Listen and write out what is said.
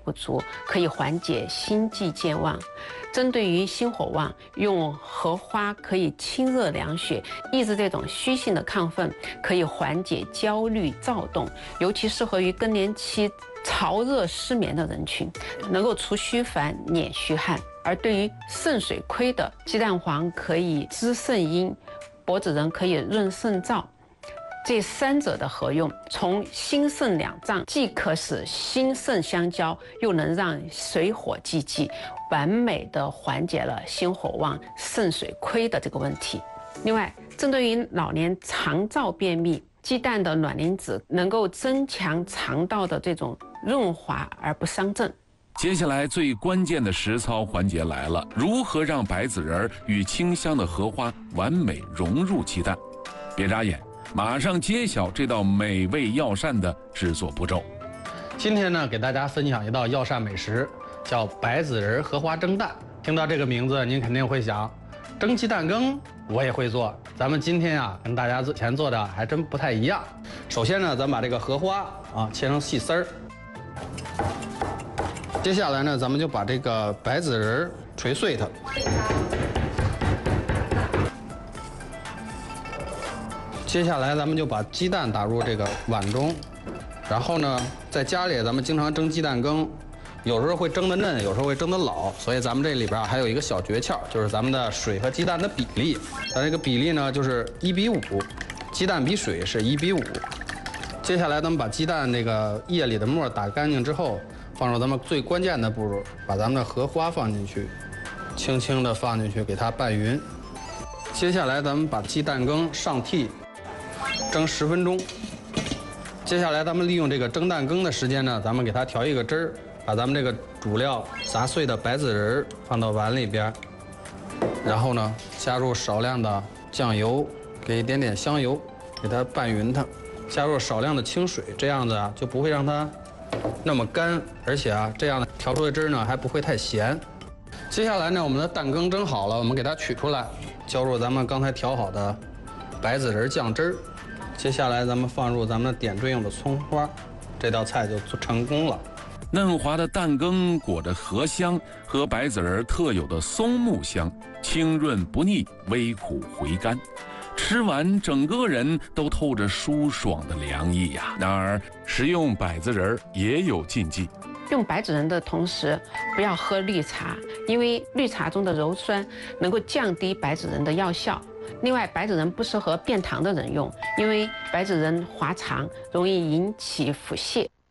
不足，可以缓解心悸健忘。针对于心火旺，用荷花可以清热凉血，抑制这种虚性的亢奋，可以缓解焦虑躁动，尤其适合于更年期潮热失眠的人群，能够除虚烦、敛虚汗。而对于肾水亏的，鸡蛋黄可以滋肾阴，柏子仁可以润肾燥。这三者的合用，从心肾两脏，既可使心肾相交，又能让水火既济，完美的缓解了心火旺、肾水亏的这个问题。另外，针对于老年肠燥便秘，鸡蛋的卵磷脂能够增强肠道的这种润滑而不伤正。 接下来最关键的实操环节来了，如何让白子仁与清香的荷花完美融入鸡蛋？别眨眼，马上揭晓这道美味药膳的制作步骤。 今天呢，给大家分享一道药膳美食，叫白子仁荷花蒸蛋。听到这个名字，您肯定会想，蒸鸡蛋羹我也会做。咱们今天啊，跟大家之前做的还真不太一样。首先呢，咱把这个荷花切成细丝儿。接下来呢，咱们就把这个白子仁捶碎它。接下来咱们就把鸡蛋打入这个碗中，然后呢，在家里咱们经常蒸鸡蛋羹，有时候会蒸得嫩，有时候会蒸得老，所以咱们这里边还有一个小诀窍，就是咱们的水和鸡蛋的比例。咱这个比例呢就是1:5，鸡蛋比水是1:5。接下来咱们把鸡蛋那个液里的沫打干净之后，放入咱们最关键的步骤，把咱们的荷花放进去，轻轻地放进去，给它拌匀。接下来咱们把鸡蛋羹上屉，蒸10分钟。接下来咱们利用这个蒸蛋羹的时间呢，咱们给它调一个汁儿，把咱们这个主料砸碎的白子仁放到碗里边，然后呢加入少量的酱油，给一点点香油，给它拌匀它，加入少量的清水，这样子就不会让它那么干，而且这样调出的汁呢还不会太咸。接下来呢，我们的蛋羹蒸好了，我们给它取出来，浇入咱们刚才调好的白子仁酱汁儿。接下来咱们放入咱们点缀用的葱花，这道菜就成功了。 嫩滑的蛋羹裹着荷香和白子仁特有的松木香，清润不腻，微苦回甘。吃完整个人都透着舒爽的凉意呀。然而，食用白子仁也有禁忌。 用白子仁的同时，不要喝绿茶，因为绿茶中的鞣酸能够降低白子仁的药效。另外，白子仁不适合便溏的人用，因为白子仁滑肠容易引起腹泻。